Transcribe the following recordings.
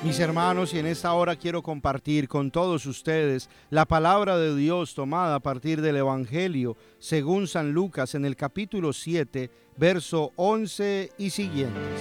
Mis hermanos, y en esta hora quiero compartir con todos ustedes la palabra de Dios tomada a partir del Evangelio según San Lucas en el capítulo 7, verso 11 y siguientes.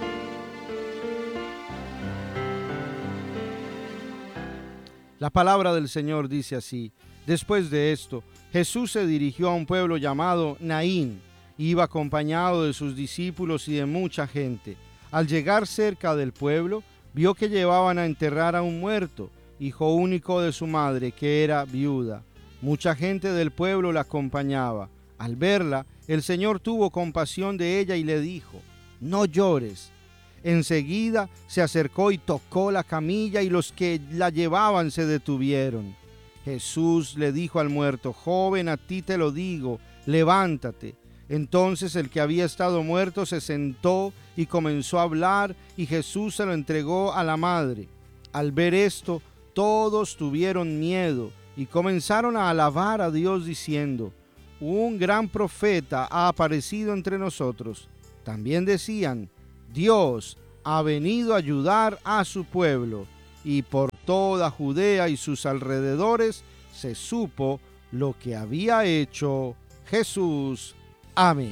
La palabra del Señor dice así: después de esto, Jesús se dirigió a un pueblo llamado Naín. Iba acompañado de sus discípulos y de mucha gente. Al llegar cerca del pueblo, vio que llevaban a enterrar a un muerto, hijo único de su madre, que era viuda. Mucha gente del pueblo la acompañaba. Al verla, el Señor tuvo compasión de ella y le dijo: no llores. Enseguida se acercó y tocó la camilla, y los que la llevaban se detuvieron. Jesús le dijo al muerto: joven, a ti te lo digo, levántate. Entonces el que había estado muerto se sentó y comenzó a hablar, y Jesús se lo entregó a la madre. Al ver esto, todos tuvieron miedo y comenzaron a alabar a Dios diciendo: un gran profeta ha aparecido entre nosotros. También decían: Dios ha venido a ayudar a su pueblo. Y por toda Judea y sus alrededores se supo lo que había hecho Jesús. Amén.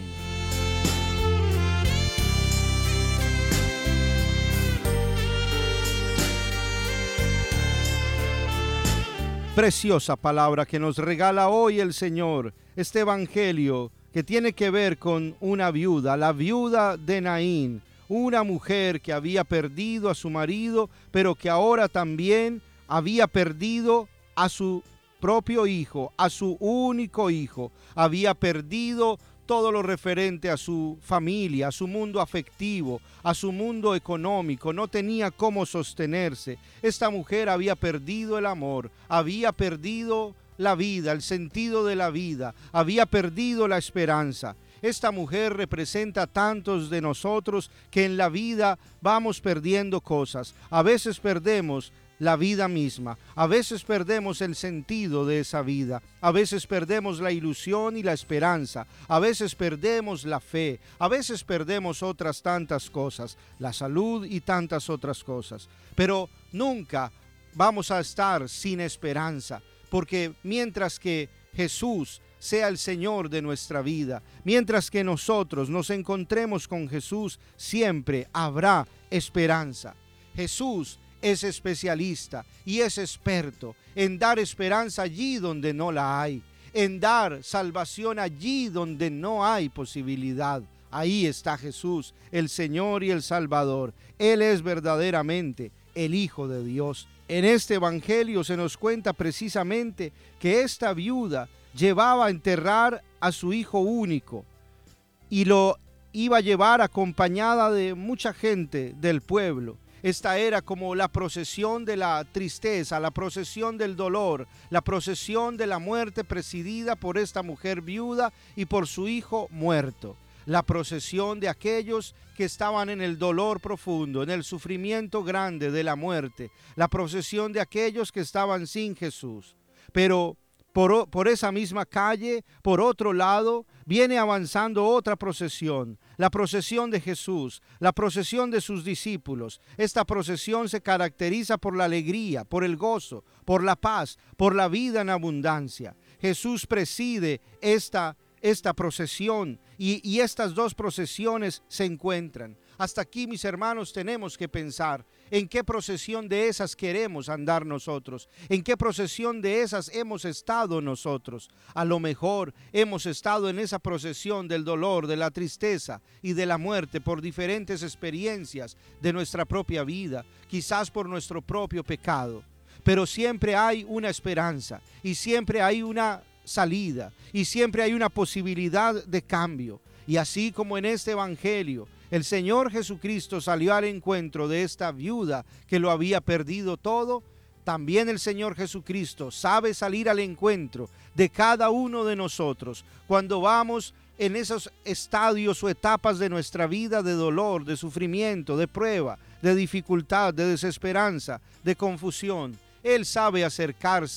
Preciosa palabra que nos regala hoy el Señor, este evangelio que tiene que ver con una viuda, la viuda de Naín, una mujer que había perdido a su marido, pero que ahora también había perdido a su propio hijo, a su único hijo, había perdido todo lo referente a su familia, a su mundo afectivo, a su mundo económico. No tenía cómo sostenerse. Esta mujer había perdido el amor, había perdido la vida, el sentido de la vida, había perdido la esperanza. Esta mujer representa a tantos de nosotros que en la vida vamos perdiendo cosas. A veces perdemos la vida misma, a veces perdemos el sentido de esa vida, a veces perdemos la ilusión y la esperanza, a veces perdemos la fe, a veces perdemos otras tantas cosas, la salud y tantas otras cosas. Pero nunca vamos a estar sin esperanza, porque mientras que Jesús sea el Señor de nuestra vida, mientras que nosotros nos encontremos con Jesús, siempre habrá esperanza. Jesús es especialista y es experto en dar esperanza allí donde no la hay, en dar salvación allí donde no hay posibilidad. Ahí está Jesús, el Señor y el Salvador. Él es verdaderamente el Hijo de Dios. En este evangelio se nos cuenta precisamente que esta viuda llevaba a enterrar a su hijo único y lo iba a llevar acompañada de mucha gente del pueblo. Esta era como la procesión de la tristeza, la procesión del dolor, la procesión de la muerte presidida por esta mujer viuda y por su hijo muerto. La procesión de aquellos que estaban en el dolor profundo, en el sufrimiento grande de la muerte. La procesión de aquellos que estaban sin Jesús. Pero por esa misma calle, por otro lado, viene avanzando otra procesión, la procesión de Jesús, la procesión de sus discípulos. Esta procesión se caracteriza por la alegría, por el gozo, por la paz, por la vida en abundancia. Jesús preside esta procesión y estas dos procesiones se encuentran. Hasta aquí, mis hermanos, tenemos que pensar en qué procesión de esas queremos andar nosotros, en qué procesión de esas hemos estado nosotros. A lo mejor hemos estado en esa procesión del dolor, de la tristeza y de la muerte por diferentes experiencias de nuestra propia vida, quizás por nuestro propio pecado. Pero siempre hay una esperanza y siempre hay una salida y siempre hay una posibilidad de cambio. Y así como en este evangelio, el Señor Jesucristo salió al encuentro de esta viuda que lo había perdido todo, también el Señor Jesucristo sabe salir al encuentro de cada uno de nosotros cuando vamos en esos estadios o etapas de nuestra vida de dolor, de sufrimiento, de prueba, de dificultad, de desesperanza, de confusión. Él sabe acercarse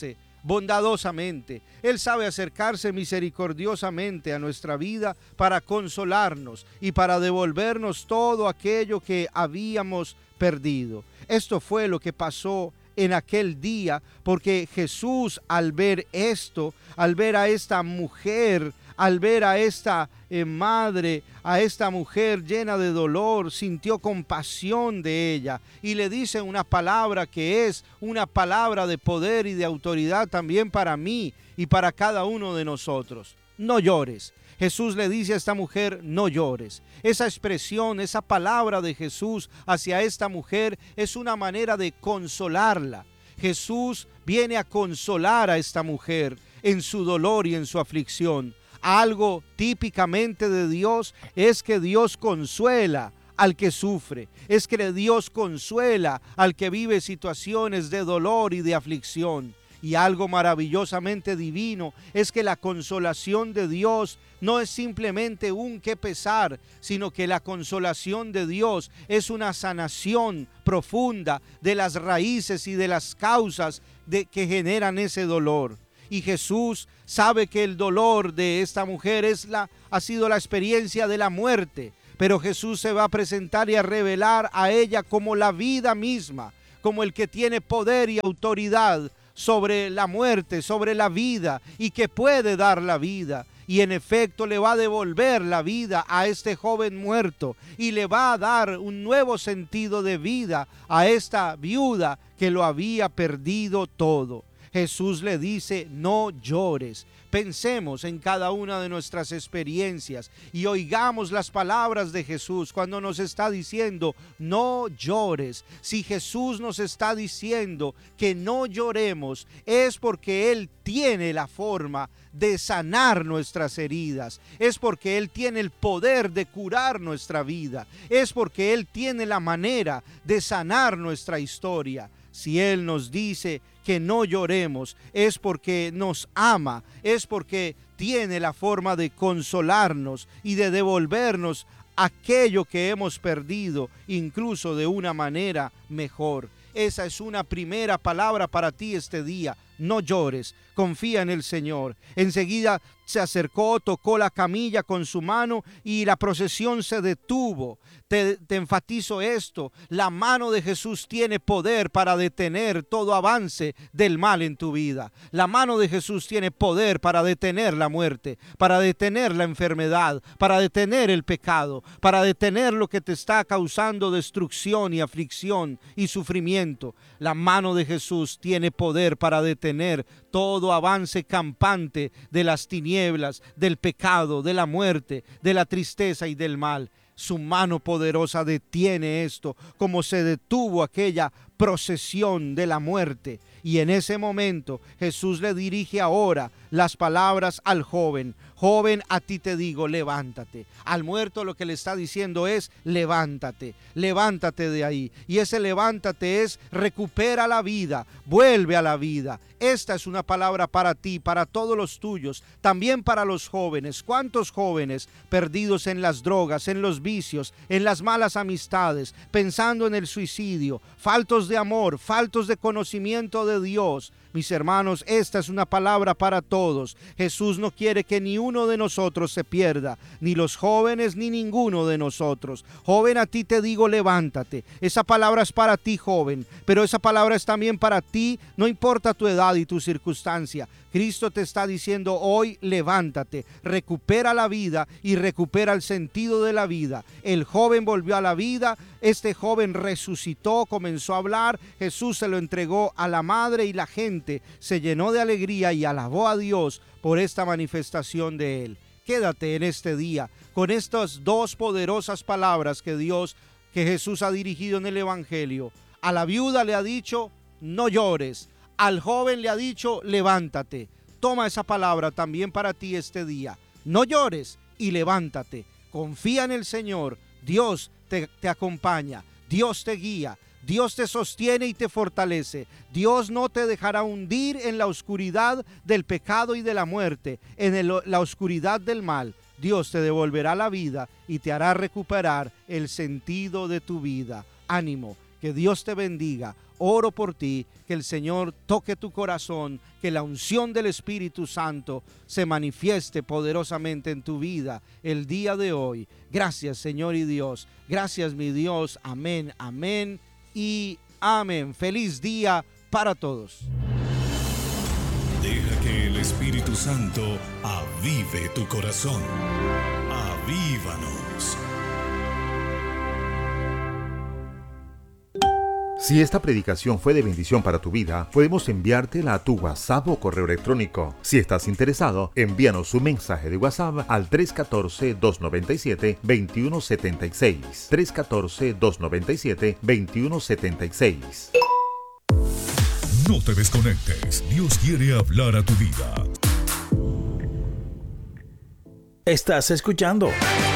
bondadosamente. Él sabe acercarse misericordiosamente a nuestra vida para consolarnos y para devolvernos todo aquello que habíamos perdido. Esto fue lo que pasó en aquel día, porque Jesús, al ver esto, al ver a esta mujer, al ver a esta madre, a esta mujer llena de dolor, sintió compasión de ella y le dice una palabra que es una palabra de poder y de autoridad también para mí y para cada uno de nosotros. No llores. Jesús le dice a esta mujer, no llores. Esa expresión, esa palabra de Jesús hacia esta mujer es una manera de consolarla. Jesús viene a consolar a esta mujer en su dolor y en su aflicción. Algo típicamente de Dios es que Dios consuela al que sufre, es que Dios consuela al que vive situaciones de dolor y de aflicción. Y algo maravillosamente divino es que la consolación de Dios no es simplemente un qué pesar, sino que la consolación de Dios es una sanación profunda de las raíces y de las causas que generan ese dolor. Y Jesús sabe que el dolor de esta mujer ha sido la experiencia de la muerte, pero Jesús se va a presentar y a revelar a ella como la vida misma, como el que tiene poder y autoridad sobre la muerte, sobre la vida, y que puede dar la vida. Y en efecto le va a devolver la vida a este joven muerto y le va a dar un nuevo sentido de vida a esta viuda que lo había perdido todo. Jesús le dice, no llores. Pensemos en cada una de nuestras experiencias y oigamos las palabras de Jesús cuando nos está diciendo, no llores. Si Jesús nos está diciendo que no lloremos, es porque Él tiene la forma de sanar nuestras heridas, es porque Él tiene el poder de curar nuestra vida, es porque Él tiene la manera de sanar nuestra historia. Si Él nos dice que no lloremos, es porque nos ama, es porque tiene la forma de consolarnos y de devolvernos aquello que hemos perdido, incluso de una manera mejor. Esa es una primera palabra para ti este día. No llores, confía en el Señor. Enseguida se acercó, tocó la camilla con su mano y la procesión se detuvo. Te enfatizo esto, la mano de Jesús tiene poder para detener todo avance del mal en tu vida. La mano de Jesús tiene poder para detener la muerte, para detener la enfermedad, para detener el pecado, para detener lo que te está causando destrucción y aflicción y sufrimiento. La mano de Jesús tiene poder para detener todo avance campante de las tinieblas, del pecado, de la muerte, de la tristeza y del mal. Su mano poderosa detiene esto, como se detuvo aquella procesión de la muerte. Y en ese momento Jesús le dirige ahora las palabras al joven. Joven, a ti te digo, levántate. Al muerto lo que le está diciendo es, levántate, levántate de ahí. Y ese levántate es, recupera la vida, vuelve a la vida. Esta es una palabra para ti, para todos los tuyos, también para los jóvenes. ¿Cuántos jóvenes perdidos en las drogas, en los vicios, en las malas amistades, pensando en el suicidio, faltos de amor, faltos de conocimiento de Dios? Mis hermanos, esta es una palabra para todos. Jesús no quiere que ni uno de nosotros se pierda, ni los jóvenes ni ninguno de nosotros. Joven, a ti te digo, levántate. Esa palabra es para ti, joven, pero esa palabra es también para ti, no importa tu edad y tu circunstancia. Cristo te está diciendo hoy, levántate, recupera la vida y recupera el sentido de la vida. El joven volvió a la vida, este joven resucitó, comenzó a hablar, Jesús se lo entregó a la madre y la gente se llenó de alegría y alabó a Dios por esta manifestación de él. Quédate en este día con estas dos poderosas palabras que Jesús ha dirigido en el Evangelio. A la viuda le ha dicho, no llores. Al joven le ha dicho, levántate. Toma esa palabra también para ti este día. No llores y levántate. Confía en el Señor. Dios te acompaña. Dios te guía. Dios te sostiene y te fortalece. Dios no te dejará hundir en la oscuridad del pecado y de la muerte, en la oscuridad del mal. Dios te devolverá la vida y te hará recuperar el sentido de tu vida. Ánimo, que Que Dios te bendiga. Oro por ti, que el Señor toque tu corazón, que la unción del Espíritu Santo se manifieste poderosamente en tu vida el día de hoy. Gracias, Señor y Dios. Gracias, mi Dios. Amén, amén y amén. Feliz día para todos. Deja que el Espíritu Santo avive tu corazón. Avívanos. Si esta predicación fue de bendición para tu vida, podemos enviártela a tu WhatsApp o correo electrónico. Si estás interesado, envíanos un mensaje de WhatsApp al 314-297-2176. 314-297-2176. No te desconectes. Dios quiere hablar a tu vida. Estás escuchando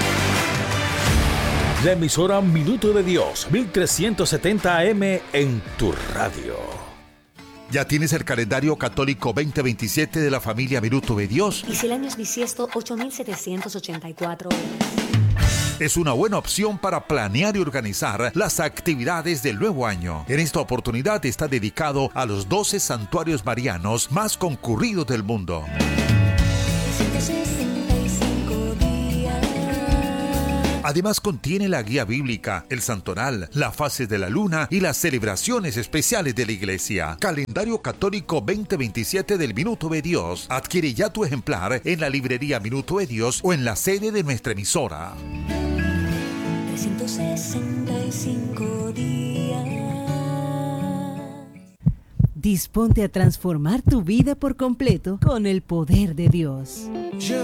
la emisora Minuto de Dios, 1370 AM en tu radio. ¿Ya tienes el calendario católico 2027 de la familia Minuto de Dios? Y si el año es bisiesto, 8.784 horas. Es una buena opción para planear y organizar las actividades del nuevo año. En esta oportunidad está dedicado a los 12 santuarios marianos más concurridos del mundo. 365 días. Además contiene la guía bíblica, el santoral, las fases de la luna y las celebraciones especiales de la iglesia. Calendario Católico 2027 del Minuto de Dios. Adquiere ya tu ejemplar en la librería Minuto de Dios o en la sede de nuestra emisora. 365 días. Disponte a transformar tu vida por completo con el poder de Dios.